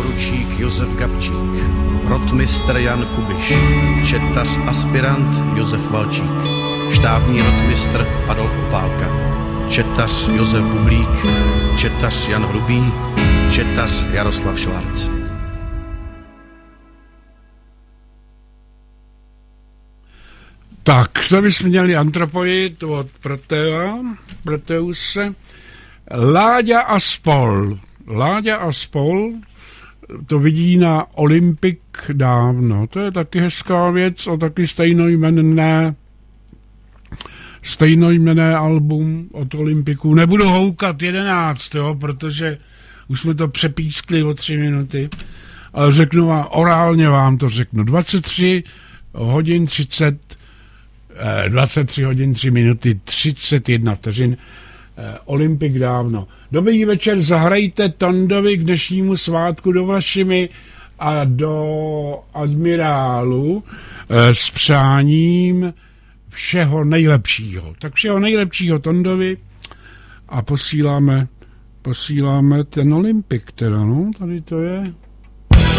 poručík Josef Gabčík, rotmistr Jan Kubiš, četař aspirant Josef Valčík, štábní rotmistr Adolf Opálka, četař Josef Bublík, četař Jan Hrubý, četař Jaroslav Švarc. Tak, to bychom měli antropoid od Proteuse. Láďa a spol, to vidí na Olympik dávno. To je taky hezká věc a taky stejnojmenné album od Olympiku. Nebudu houkat 11, jo, protože už jsme to přepískli o 3 minuty, ale řeknu vám, orálně vám to řeknu. 23 hodin 3 minuty 31 vteřin. Olympik dávno. Dobrý večer, zahrajte Tondovi k dnešnímu svátku do Vlašimi a do Admirálu s přáním všeho nejlepšího. Tak všeho nejlepšího Tondovi a posíláme ten Olympik teda, no, tady to je.